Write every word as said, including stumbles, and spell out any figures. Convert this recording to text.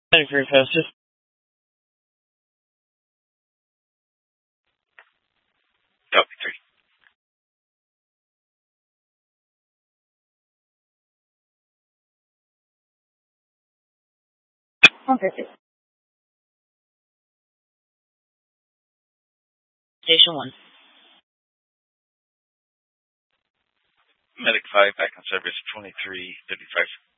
Medic three fastest. Copy three. one fifty. Station one. Medic five, back on service twenty-three thirty-five.